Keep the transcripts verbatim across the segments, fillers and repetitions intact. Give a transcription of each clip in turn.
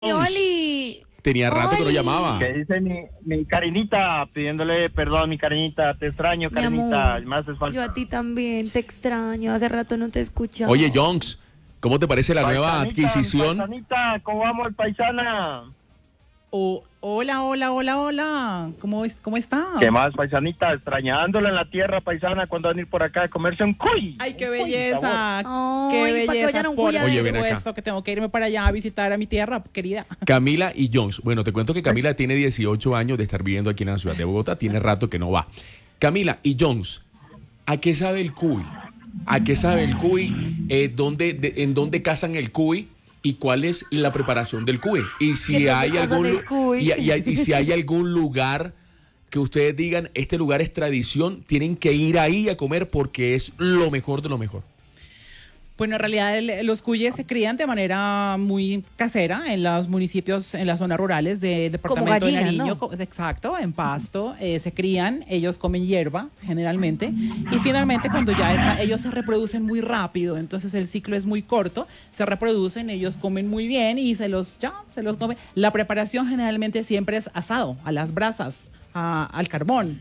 Oli. Tenía rato que no Oli. llamaba. ¿Qué dice mi, mi Karinita? Pidiéndole perdón, mi Karinita. Te extraño, Mi Karinita. amor, Me haces falta. yo a ti también te extraño. Hace rato no te he escuchado. Oye, Jonks, ¿cómo te parece la nueva Paisanita, adquisición? Paisanita, ¿cómo vamos, paisana? Oh, hola, hola, hola, hola. ¿Cómo, es, ¿Cómo estás? ¿Qué más, paisanita? Extrañándola en la tierra, paisana, cuando van a ir por acá a comerse un cuy. Ay, qué Un cuy, belleza. Ay, qué para que belleza. vayan a un Por cuyadero. Oye, ven acá. supuesto que tengo que irme para allá a visitar a mi tierra, querida. Camila y Jonks. Bueno, te cuento que Camila tiene dieciocho años de estar viviendo aquí en la ciudad de Bogotá. Tiene rato que no va. Camila y Jonks, ¿a qué sabe el cuy? ¿A qué sabe el cuy? Eh, ¿dónde, de- ¿En dónde cazan el cuy? ¿Y cuál es la preparación del cuy? Y si ¿Qué hay dónde cazan algún el lu- cuy? y, y- y si hay algún lugar que ustedes digan, este lugar es tradición, tienen que ir ahí a comer porque es lo mejor de lo mejor. Bueno, en realidad el- los cuyes se crían de manera muy casera en los municipios, en las zonas rurales del departamento de gallinas, Nariño. ¿no? Co- Exacto, en Pasto. eh, se crían, ellos comen hierba generalmente. Y finalmente cuando ya está, ellos se reproducen muy rápido, entonces el ciclo es muy corto, se reproducen, ellos comen muy bien y se los, ya, se los comen. La preparación generalmente siempre es asado, a las brasas, a- al carbón.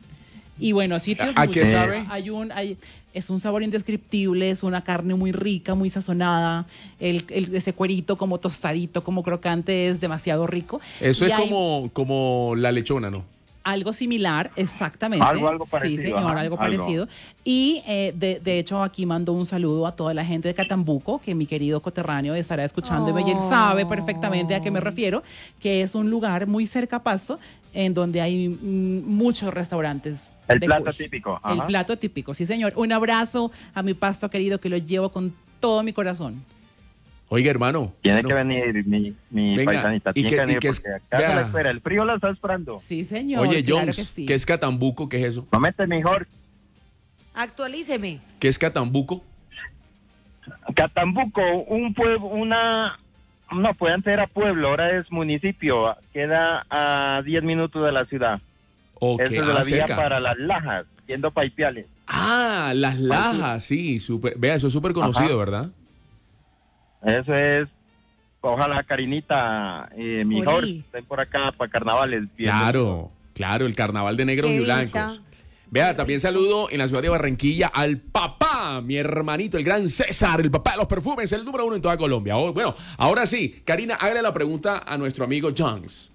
Y bueno, sitios ¿A qué muchos. sabe? Hay un, hay, es un sabor indescriptible, es una carne muy rica, muy sazonada, el, el- ese cuerito como tostadito, como crocante es demasiado rico. Eso Y es hay como, como la lechona, ¿no? algo similar, exactamente. Algo- algo parecido, Sí, señor, ajá, algo algo. parecido. Y eh, de, de hecho aquí mando un saludo a toda la gente de Catambuco, que mi querido coterráneo estará escuchándome y él sabe perfectamente a qué me refiero, que es un lugar muy cerca a Pasto, en donde hay mm, muchos restaurantes. El de plato cuy. típico, El ajá. plato típico, sí señor. Un abrazo a mi Pasto querido que lo llevo con todo mi corazón. Oiga, hermano. Tiene hermano, que venir mi, mi Venga, paisanita. y Tiene que- que y venir que es- porque acá vea. se la espera. El frío la está esperando. Sí señor, Oye, claro Jonks, que sí. ¿qué es Catambuco? ¿Qué es eso? No mete mejor. Actualíceme. ¿Qué es Catambuco? Catambuco, un pueblo, una... No, pues antes era pueblo, ahora es municipio. Queda a diez minutos de la ciudad. Ok, Esa es de la ah, vía cerca. para las Lajas, yendo a Paipiales. Ah, Las Lajas, sí. Super, vea, eso es súper conocido, Ajá. ¿verdad? Eso es... Ojalá, Karinita, eh, mejor, Oli. estén por acá para carnavales. viendo. Claro, claro, el carnaval de negros Qué y dicha. blancos. Vea, también saludo en la ciudad de Barranquilla al papá, mi hermanito, el gran César, el papá de los perfumes, el número uno en toda Colombia. Oh, bueno, ahora sí, Karina, hágale la pregunta a nuestro amigo Jonks.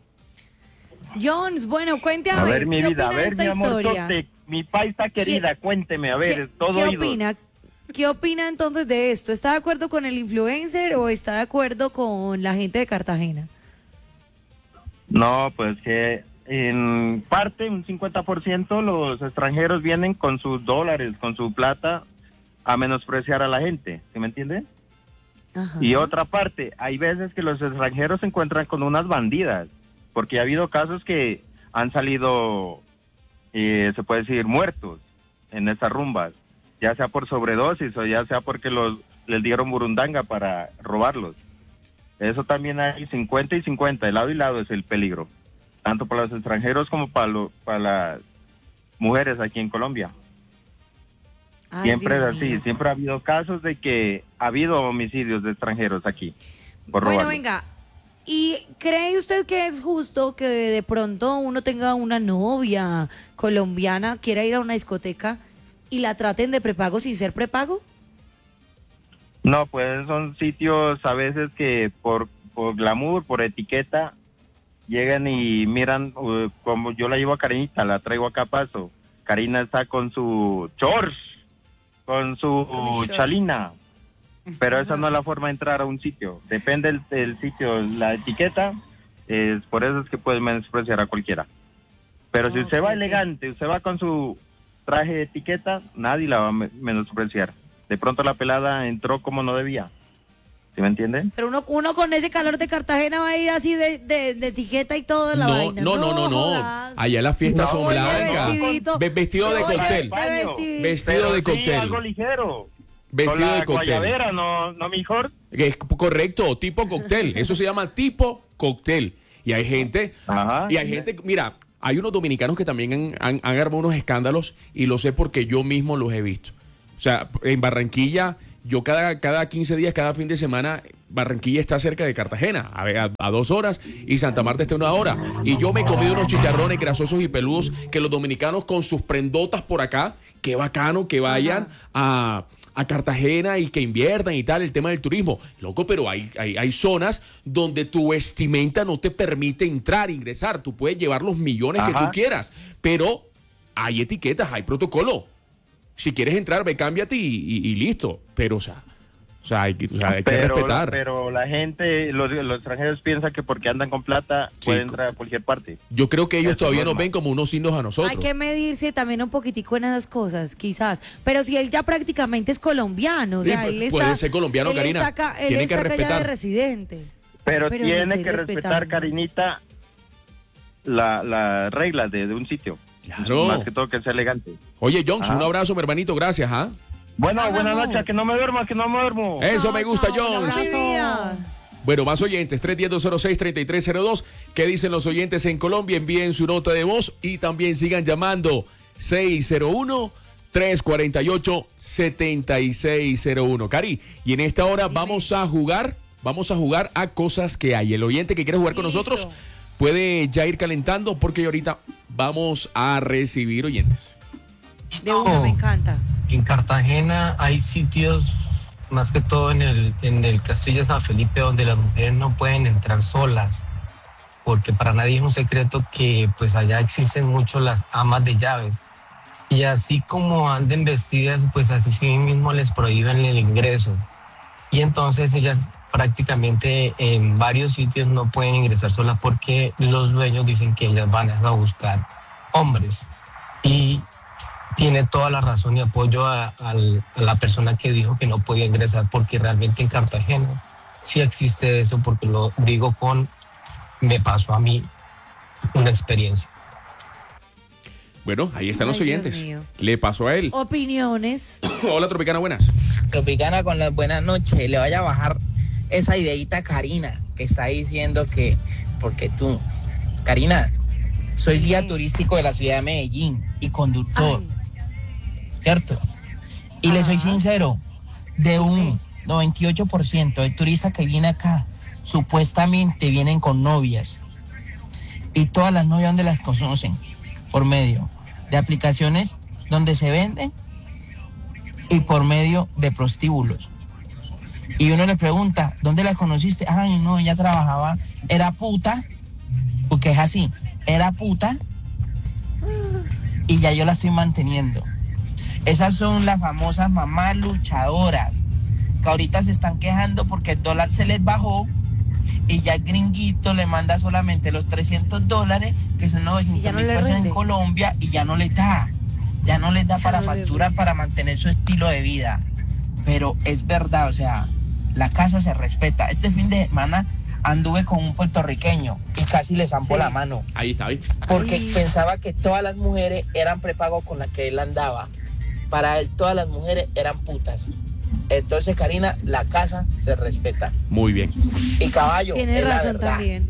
Jones, bueno, cuente a, A ver, mi ¿qué vida, a opina de ver, esta mi amor, historia? tote, mi paisa querida, cuénteme, a ver, ¿Qué, todo qué oídos. opina? ¿Qué opina entonces de esto? ¿Está de acuerdo con el influencer o está de acuerdo con la gente de Cartagena? No, pues que en parte, un cincuenta por ciento, los extranjeros vienen con sus dólares, con su plata, a menospreciar a la gente, ¿sí me entiende? Ajá. Y otra parte, hay veces que los extranjeros se encuentran con unas bandidas, porque ha habido casos que han salido, eh, se puede decir, muertos en estas rumbas, ya sea por sobredosis o ya sea porque los les dieron burundanga para robarlos. Eso también hay cincuenta y cincuenta, de lado y lado es el peligro, tanto para los extranjeros como para, lo- para las mujeres aquí en Colombia. Ay, Siempre Dios es así, mío. siempre ha habido casos de que ha habido homicidios de extranjeros aquí por Bueno, robarlos. venga. ¿Y cree usted que es justo que de pronto uno tenga una novia colombiana, quiera ir a una discoteca y la traten de prepago sin ser prepago? No, pues son sitios a veces que por, por glamour, por etiqueta, llegan y miran, uh, como yo la llevo a Karinita, la traigo acá a Paso. Karina está con su shorts, con su Con mi short. chalina, pero esa no es la forma de entrar a un sitio. Depende del, del sitio, la etiqueta, es por eso es que puede menospreciar a cualquiera. Pero si Ok, usted va ok. elegante, usted va con su traje de etiqueta, nadie la va a me- menospreciar. De pronto la pelada entró como no debía. ¿Sí me entienden? Pero uno, uno con ese calor de Cartagena va a ir así de, de, de etiqueta y todo de la No, vaina. no, no, no, no. jodas. Allá las fiestas No, son oye, blancas. vestidito. Ve- Vestido de Oye, cóctel. de vestidito. Vestido Pero de sí, cóctel. algo ligero. Vestido Con la de cóctel. guayabera, no, no mejor. Es correcto, tipo cóctel. Eso se llama tipo cóctel. Y hay gente, Ajá. y hay gente, mira, hay unos dominicanos que también han, han, han armado unos escándalos y lo sé porque yo mismo los he visto. O sea, en Barranquilla, yo cada, cada quince días, cada fin de semana Barranquilla está cerca de Cartagena, a, a, a dos horas, y Santa Marta está a una hora. Y yo me he comido unos chicharrones grasosos y peludos que los dominicanos con sus prendotas por acá, qué bacano que vayan a, a Cartagena y que inviertan y tal, el tema del turismo. Loco, pero hay, hay, hay zonas donde tu vestimenta no te permite entrar, ingresar. Tú puedes llevar los millones Ajá. que tú quieras, pero hay etiquetas, hay protocolo. Si quieres entrar, ve, cámbiate y, y, y listo. Pero, o sea, o sea, hay, que, o sea, hay que Pero, respetar. pero la gente, los, los extranjeros piensan que porque andan con plata Sí, pueden entrar a cualquier parte. Yo creo que ellos Eso todavía es nos normal. ven como unos signos a nosotros. Hay que medirse también un poquitico en esas cosas, quizás. Pero si él ya prácticamente es colombiano, o Sí, sea, pu- él está... puede ser colombiano, él Karina. Está acá, él Tiene que está acá ya de respetar. residente. Pero, Pero tiene sí, que respetar, respetable. Karinita, la- las reglas de, de un sitio. Claro. Más que todo que sea elegante. Oye, Jones, Ajá. un abrazo, mi hermanito, gracias, ¿ah? Bueno, Ah, buenas vamos. noches, que no me duerma, que no me duermo. Eso Chao, me gusta, chao, un Jones. abrazo. Mi vida. Bueno, más oyentes, tres uno cero, cero seis, tres tres cero dos. ¿Qué dicen los oyentes en Colombia? Envíen su nota de voz y también sigan llamando seis cero uno, tres cuatro ocho, siete seis cero uno. Cari, y en esta hora Dime. vamos a jugar, vamos a jugar a cosas que hay. El oyente que quiere jugar con Listo. nosotros puede ya ir calentando porque ahorita vamos a recibir oyentes. De una, me encanta. En Cartagena hay sitios, más que todo en el, en el Castillo de San Felipe, donde las mujeres no pueden entrar solas, porque para nadie es un secreto que pues allá existen mucho las amas de llaves. Y así como anden vestidas, pues así sí mismo les prohíben el ingreso. Y entonces ellas prácticamente en varios sitios no pueden ingresar solas porque los dueños dicen que ellas van a buscar hombres. Y tiene toda la razón y apoyo a, a, a la persona que dijo que no podía ingresar, porque realmente en Cartagena sí existe eso, porque lo digo con, me pasó a mí una experiencia. Bueno, ahí están los Ay, Dios oyentes. mío. Le pasó a él. Opiniones. Hola, Tropicana, buenas. Tropicana con las buenas noches, le vaya a bajar esa ideita a Karina, que está diciendo que, porque tú, Karina, soy guía Sí. turístico de la ciudad de Medellín y conductor, Ay, ¿cierto? Y le soy Ajá. sincero, de un noventa y ocho por ciento de turistas que viene acá, supuestamente vienen con novias. Y todas las novias donde las conocen, por medio de aplicaciones donde se venden y por medio de prostíbulos. Y uno le pregunta, ¿dónde la conociste? Ay, no, ella trabajaba, era puta, porque es así, era puta, y ya yo la estoy manteniendo. Esas son las famosas mamás luchadoras, que ahorita se están quejando porque el dólar se les bajó, y ya el gringuito le manda solamente los trescientos dólares, que son Y novecientos ya no mil le pesos en rinde. Colombia, y ya no les da, ya no les da Ya para no le factura, rinde. para mantener su estilo de vida. Pero es verdad, o sea, la casa se respeta. Este fin de semana anduve con un puertorriqueño y casi le zampó Sí. la mano, Ahí está, ¿viste? porque Ay. pensaba que todas las mujeres eran prepago con las que él andaba. Para él todas las mujeres eran putas. Entonces, Karina, la casa se respeta. Muy bien. Y caballo, Tiene es la razón verdad. también.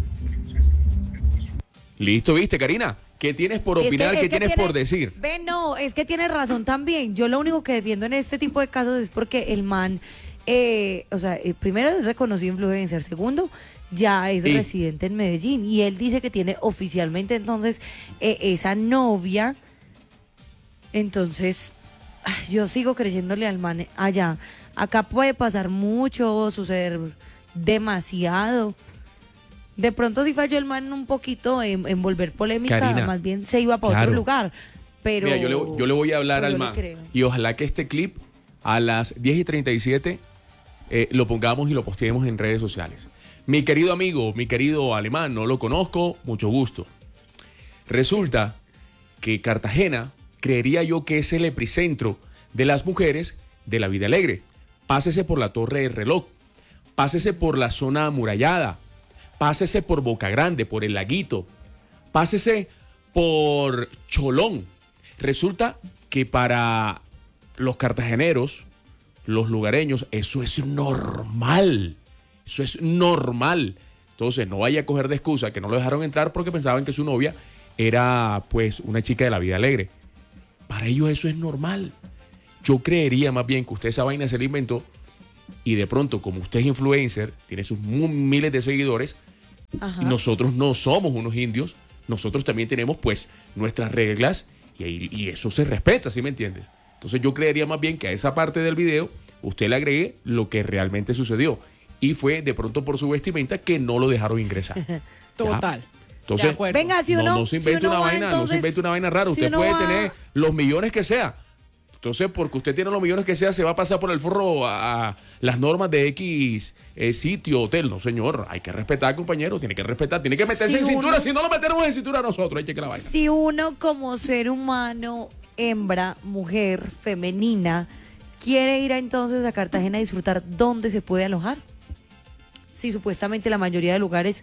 Listo, ¿viste, Karina? ¿Qué tienes por Es que- opinar? es ¿Qué que tienes tiene- por decir? Ve, no, es que tiene razón también. Yo lo único que defiendo en este tipo de casos es porque el man, eh, o sea, eh, primero es reconocido influencer, segundo, ya es Sí. residente en Medellín y él dice que tiene oficialmente entonces eh, esa novia. Entonces, ay, yo sigo creyéndole al man allá. Acá puede pasar mucho, suceder demasiado. De pronto sí falló el man un poquito en, en volver polémica, Karina, más bien se iba para claro. otro lugar. Pero Mira, yo le, yo le voy a hablar pero al yo le man. creo. Y ojalá que este clip a las diez y treinta y siete eh, lo pongamos y lo posteemos en redes sociales. Mi querido amigo, mi querido alemán, no lo conozco, mucho gusto. Resulta que Cartagena, creería yo que es el epicentro de las mujeres de la vida alegre. Pásese por la Torre del Reloj, pásese por la zona amurallada, pásese por Boca Grande, por el Laguito, pásese por Cholón. Resulta que para los cartageneros, los lugareños, eso es normal. Eso es normal. Entonces, no vaya a coger de excusa que no lo dejaron entrar porque pensaban que su novia era, pues, una chica de la vida alegre. Para ellos eso es normal. Yo creería más bien que usted esa vaina se la inventó y de pronto, como usted es influencer, tiene sus mu- miles de seguidores, Ajá. y nosotros no somos unos indios, nosotros también tenemos pues nuestras reglas y, ahí- y eso se respeta, ¿sí me entiendes? Entonces yo creería más bien que a esa parte del video usted le agregue lo que realmente sucedió y fue de pronto por su vestimenta que no lo dejaron ingresar. Total. Ya. Entonces, De acuerdo. Venga, si no, uno, no se si invente uno una va, vaina, no se entonces, invente una vaina rara. si Usted uno puede va- tener los millones que sea. Entonces, porque usted tiene los millones que sea, se va a pasar por el forro a, a las normas de X eh, sitio, hotel. No, señor, hay que respetar, compañero, tiene que respetar, tiene que meterse Si en cintura, uno- si no lo metemos en cintura nosotros, hay que la vaina. Si uno como ser humano, hembra, mujer, femenina, quiere ir a, entonces a Cartagena a disfrutar, ¿dónde se puede alojar? Si supuestamente la mayoría de lugares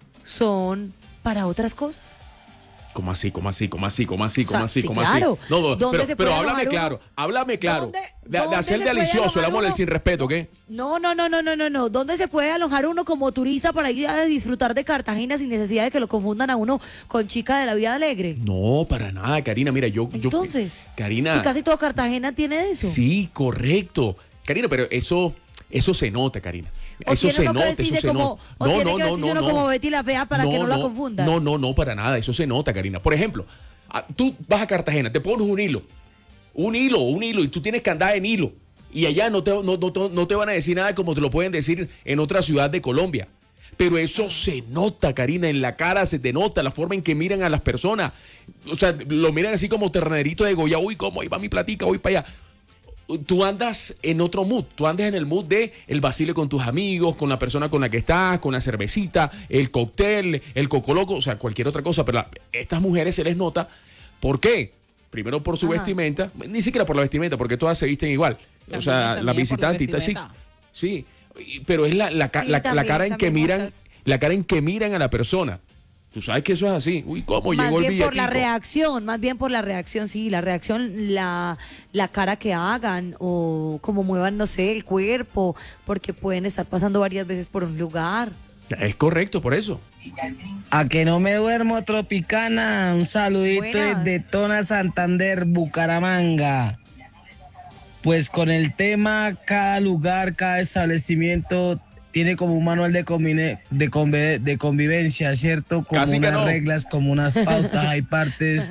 son para otras cosas. ¿Cómo así, cómo así, cómo así, cómo así, cómo sea, así, sí, cómo claro. así? No, no, ¿Dónde pero, se pero puede háblame alojar claro, uno? háblame claro. ¿Dónde- De, de dónde hacer se puede delicioso el alojar amor del uno? sin respeto, ¿qué? No, no, no, no, no, no, no. ¿Dónde se puede alojar uno como turista para ir a disfrutar de Cartagena sin necesidad de que lo confundan a uno con chica de la vida alegre? No, para nada, Karina. Mira, yo. yo- Entonces, Karina. si casi todo Cartagena tiene eso. Sí, correcto. Karina, pero eso, eso se nota, Karina. O Eso tiene se uno que nota, vestirse eso se como- nota. o tiene que vestirse uno como Betty la Fea para que no la confundan. No, no, no, para nada. Eso se nota, Karina. Por ejemplo, ah, tú vas a Cartagena, te pones un hilo. Un hilo, un hilo, y tú tienes que andar en hilo. Y allá no te, no, no, no- no te van a decir nada como te lo pueden decir en otra ciudad de Colombia. Pero eso se nota, Karina, en la cara se te nota, la forma en que miran a las personas. O sea, lo miran así como ternerito de Goya. Uy, ¿cómo? Ahí va mi platica, voy para allá. Tú andas en otro mood, tú andas en el mood de el vacile con tus amigos, con la persona con la que estás, con la cervecita, el cóctel, el cocoloco, o sea, cualquier otra cosa. Pero a estas mujeres se les nota, ¿por qué? Primero por su Ajá. vestimenta, ni siquiera por la vestimenta, porque todas se visten igual. También, o sea, la también por la visitante y tal, sí, vestimenta. sí, y- pero es la, la, ca- Sí, la- la también, cara en que también miran, muchas. la cara en que miran a la persona. Tú sabes que eso es así. Uy, ¿cómo Más llegó el bien por la billetico? reacción, más bien por la reacción, sí, la reacción, la, la cara que hagan o cómo muevan, no sé, el cuerpo, porque pueden estar pasando varias veces por un lugar. Es correcto, por eso. A que no me duermo, Tropicana. Un saludito Buenas. desde Tona Santander, Bucaramanga. Pues con el tema, cada lugar, cada establecimiento tiene como un manual de, convine- de, conve- de convivencia, ¿cierto? Como Casi que unas no. reglas, como unas pautas. Hay partes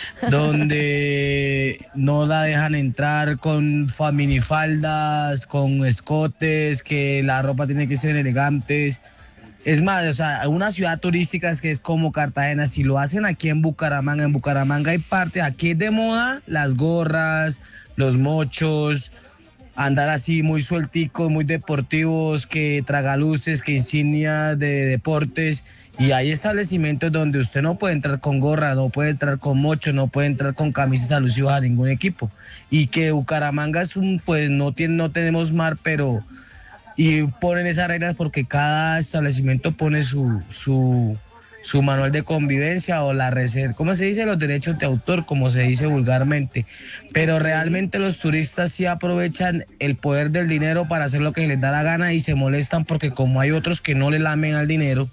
donde no la dejan entrar con fa- minifaldas, con escotes, que la ropa tiene que ser elegantes. Es más, o sea, una ciudad turística es que es como Cartagena, si lo hacen aquí en Bucaramanga, en Bucaramanga hay parte, aquí es de moda las gorras, los mochos, andar así muy suelticos, muy deportivos, que tragaluces, que insignias de deportes, y hay establecimientos donde usted no puede entrar con gorra, no puede entrar con mocho, no puede entrar con camisas alusivas a ningún equipo, y que Bucaramanga es un, pues no tiene, no tenemos mar, pero y ponen esas reglas porque cada establecimiento pone su, su, su manual de convivencia o la reserva, ¿cómo se dice? Los derechos de autor, como se dice vulgarmente. Pero realmente los turistas sí aprovechan el poder del dinero para hacer lo que les da la gana y se molestan porque como hay otros que no le lamen al dinero.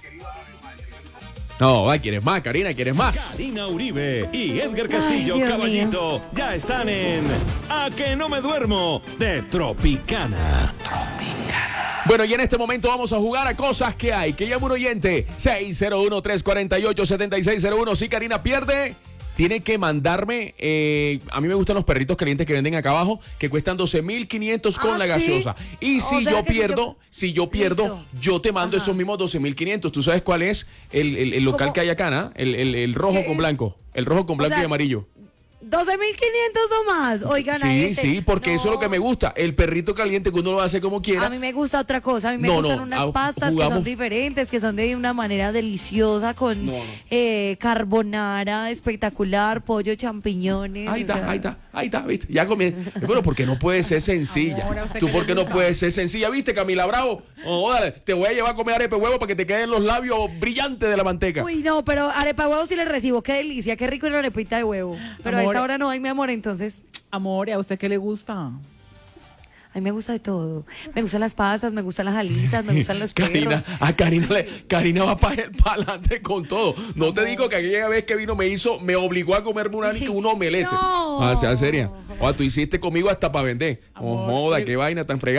No, va, ¿quieres más, Karina? ¿Quieres más? Karina Uribe y Edgar Castillo, Ay, Dios Caballito, ya están en A que no me duermo de Tropicana. Bueno, y en este momento vamos a jugar a cosas que hay. Que llame un oyente. seis cero uno, tres cuatro ocho, siete seis cero uno. Si Karina pierde, tiene que mandarme. eh, a mí me gustan los perritos calientes que venden acá abajo, que cuestan doce mil quinientos con Ah, la ¿sí? gaseosa. Y O si sea yo que si pierdo, yo- si yo pierdo, Listo. yo te mando Ajá. esos mismos doce mil quinientos. ¿Tú sabes cuál es el, el- el local ¿Cómo? que hay acá, ¿no? El, el- el rojo que con es- blanco. El rojo con O blanco sea, y amarillo. doce mil quinientos nomás. Oigan, a Sí, este- sí, porque eso es lo que me No, gusta. El perrito caliente que uno lo hace como quiera. A mí me gusta otra cosa, a mí me No, gustan no, unas ah, pastas que jugamos. son diferentes, que son de una manera deliciosa, con No, no. eh, carbonara espectacular, pollo, champiñones. Ahí o está, sea, ahí está, ahí está, ¿viste? Ya comienza. Bueno, porque no puede ser sencilla. Amor, ¿a usted Tú qué por le qué no gusta? puedes ser sencilla, ¿viste, Camila Bravo? Oh, dale, te voy a llevar a comer arepa de huevo para que te queden los labios brillantes de la manteca. Uy, no, pero arepa de huevo sí le recibo, qué delicia, qué rico una arepita de huevo. Pero a Amor. esa hora no hay, mi amor, entonces. Amor, ¿y a usted qué le gusta? A mí me gusta de todo. Me gustan las pastas, me gustan las alitas, me gustan los Karina, perros. a Karina, le- Karina va para adelante con todo. No te digo que aquella vez que vino me hizo, me obligó a comerme una, un omelete. No. Ah, sea seria. O tú hiciste conmigo hasta para vender. Oh, Amor, joda, y- qué vaina tan fregada.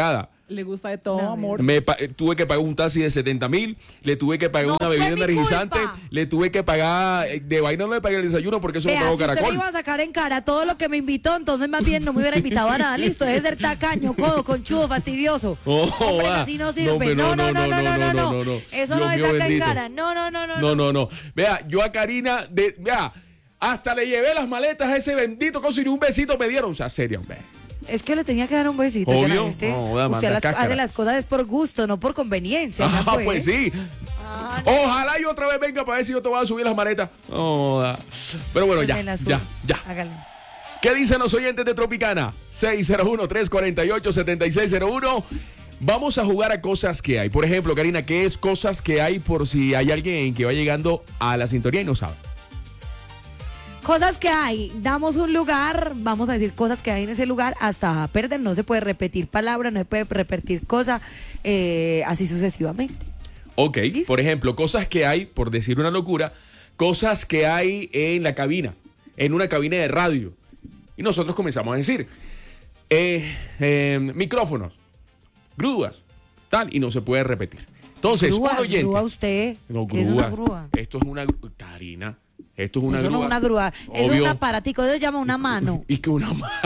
Le gusta de todo, No, amor. Me pa- tuve que pagar un taxi de setenta mil, le tuve que pagar No una fue bebida mi energizante, culpa. le tuve que pagar, eh, de vaina no le pagué el desayuno porque eso Vea, lo pagó si usted me Caracol. iba a sacar en cara todo lo que me invitó, entonces más bien no me hubiera invitado a nada. Listo, debe ser tacaño, codo, conchudo, fastidioso. Oh, Hombre, va. así no No, sirve. hombre, No, no, no, no, no, no, no. no. Eso Dios no se mío saca en bendito. cara. No, no, no, no. No, no, no. Vea, yo a Karina, de, vea, hasta le llevé las maletas a ese bendito coso y ni un besito me dieron. O sea, serio, hombre. Es que le tenía que dar un besito. Obvio. ya no, este, No, da, usted manda las- cáscara. hace las cosas es por gusto, no por conveniencia. ya Ah, pues sí. Ah, no. Ojalá yo otra vez venga para ver si yo te voy a subir las maletas. No, da. Pero bueno, Pues ya, me las subo. ya, ya. Hágale. ¿Qué dicen los oyentes de Tropicana? seis cero uno, tres cuatro ocho, siete seis cero uno. Vamos a jugar a cosas que hay. Por ejemplo, Karina, ¿qué es cosas que hay por si hay alguien que va llegando a la sintonía y no sabe? Cosas que hay, damos un lugar, vamos a decir cosas que hay en ese lugar hasta perder, no se puede repetir palabra, no se puede repetir cosa, eh, así sucesivamente. Ok, ¿Listo? por ejemplo, cosas que hay, por decir una locura, cosas que hay en la cabina, en una cabina de radio. Y nosotros comenzamos a decir, eh, eh, micrófonos, grúas, tal, y no se puede repetir. Entonces, Grúas, un oyente. grúa usted, No, ¿qué es una grúa? Esto es una grúa. Karina, esto es una Eso grúa. no es una grúa, eso es Obvio. un aparatico, eso se llama una mano. Y que una mano.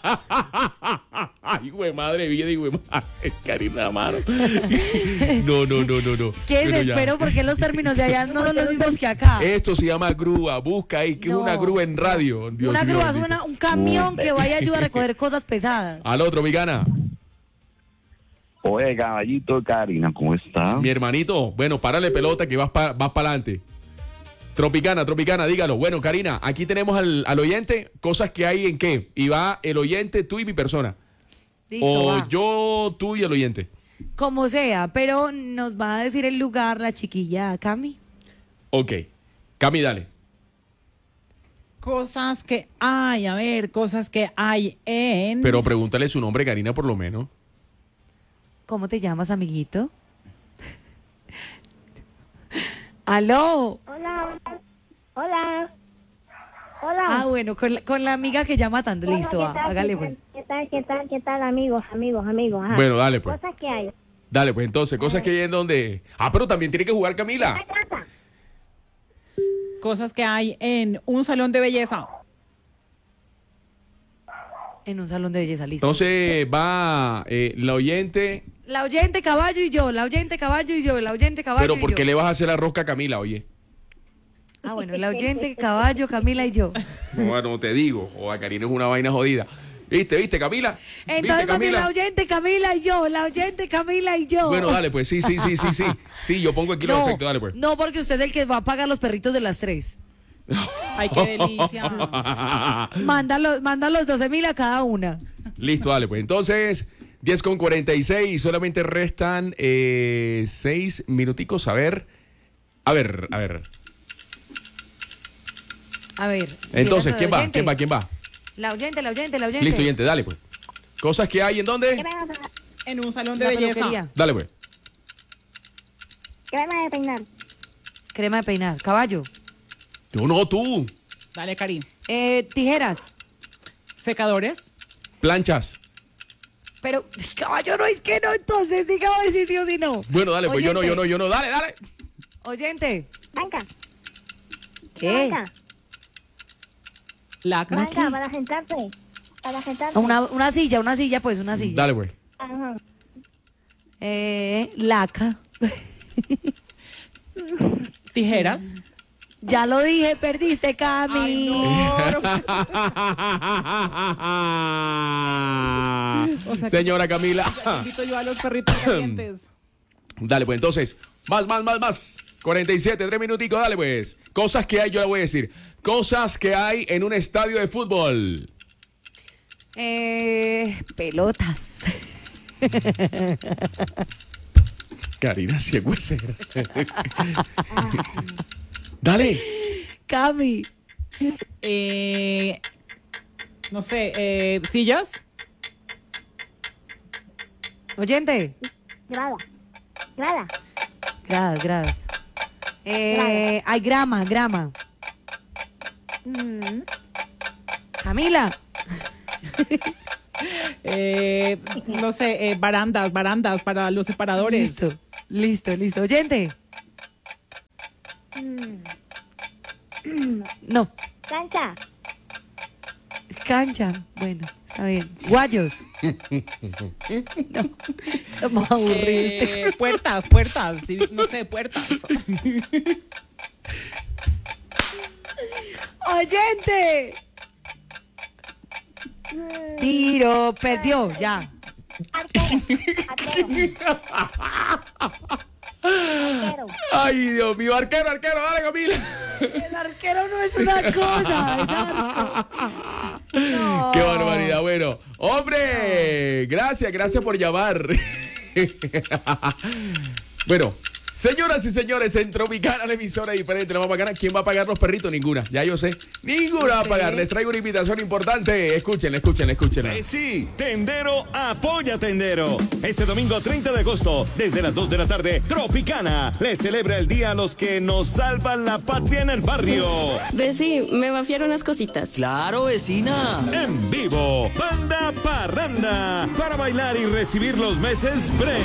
Ay, güey, madre mía, digo, madre, Karina, la mano. No, no, no, no, no. ¿Qué Pero ya. desespero? Porque los términos de allá no son los mismos que acá. Esto se llama grúa. Busca ahí, que No. es una grúa en radio. Dios Una mío, grúa es bendito. una- un camión que vaya a ayudar a recoger cosas pesadas. Al otro, mi gana. Oye, caballito, Karina, ¿cómo está? Mi hermanito, bueno, párale pelota que vas para vas para adelante. Tropicana, Tropicana, dígalo. Bueno, Karina, aquí tenemos al, al oyente, cosas que hay en qué. Y va el oyente, tú y mi persona. Listo, o va. yo, tú y el oyente. Como sea, pero nos va a decir el lugar la chiquilla Cami. Ok. Cami, dale. Cosas que hay, a ver, cosas que hay en... Pero pregúntale su nombre, Karina, por lo menos. ¿Cómo te llamas, amiguito? ¡Aló! Hola, hola, hola. Ah, bueno, con la, con la amiga que llama tanto. Hola, Listo, ¿qué va, tal, hágale qué pues. tal, ¿Qué tal, qué tal, qué tal, amigos, amigos, amigos? Ajá. Bueno, dale pues. Cosas que hay. Dale, pues entonces, cosas que hay en donde. Ah, pero también tiene que jugar Camila. Cosas que hay en un salón de belleza. En un salón de belleza, listo. Entonces va eh, la oyente. La oyente caballo y yo, la oyente caballo y yo, la oyente caballo Pero y ¿por qué yo. le vas a hacer la rosca a Camila, oye? Ah, bueno, la oyente caballo, Camila y yo. No, no te digo. O a Karina es una vaina jodida. ¿Viste, viste, Camila? ¿Viste, Entonces, más bien, Camila? la oyente Camila y yo, la oyente Camila y yo. Bueno, dale, pues sí, sí, sí, sí, sí. Sí, yo pongo aquí los No, efectos, dale, pues. no, porque usted es el que va a pagar los perritos de las tres. Ay, qué delicia. Manda los, manda los doce mil a cada una. Listo, dale, pues. Entonces, diez con cuarenta y seis, solamente restan eh, seis minuticos. A ver, a ver, a ver. A ver. Entonces, dígase, ¿quién va? oyente. ¿Quién va? ¿Quién va? La oyente, la oyente, la oyente. Listo, oyente, dale, pues. Cosas que hay en ¿Qué dónde. me vas a En un salón de La belleza. peluquería. Dale, pues. ¿Qué me vas a peinar? Crema de peinar. Caballo. Yo no, tú. Dale, Cari. Eh, tijeras. Secadores. Planchas. Pero, caballo, no es que no, entonces diga a ver si sí o si no. Bueno, dale, pues yo no, yo no, yo no. Dale, dale. Oyente. Banca. ¿Qué? Banca. Laca. Banca, para sentarse. Para sentarse. Una, una silla, una silla, pues, una silla. Dale, pues. Ajá. Eh, laca. Tijeras. Ya lo dije, perdiste, Cami. Ay, no. O sea que- Señora Camila. Invito yo a los perritos calientes. Dale, pues entonces. Más, más, más, más. cuarenta y siete, tres minuticos, dale, pues. Cosas que hay, yo le voy a decir. Cosas que hay en un estadio de fútbol. Eh, pelotas. Karina, si es huesera. Dale. Cami. Eh, no sé, eh, sillas. Oyente. Grada. Grada. Gradas, gradas. Eh, hay grama, grama. Mm. Camila. Eh, no sé, eh, barandas, barandas para los separadores. Listo, listo, listo. Oyente. Mm. No, Cancha. cancha. Bueno, está bien. Guayos. No, estamos aburridos. Eh, puertas, puertas, divi- no sé, puertas. Oyente. Tiro, perdió, ya. Arquero. Arquero. Arquero. Ay, Dios mío, arquero, arquero, dale, Camila. El arquero no es una cosa, es arco. No. Qué barbaridad. Bueno, hombre, gracias, gracias por llamar. Bueno, señoras y señores, en Tropicana, la emisora diferente, la más bacana. ¿Quién va a pagar los perritos? Ninguna, ya yo sé. Ninguna va a pagar. Les traigo una invitación importante. Escúchenla, escúchenla, escúchenla. Eh, sí, Tendero apoya Tendero. Este domingo treinta de agosto, desde las dos de la tarde, Tropicana le celebra el día a los que nos salvan la patria en el barrio. Besi, me vaciaron unas cositas. Claro, vecina. En vivo, Banda Parranda, para bailar y recibir los meses break.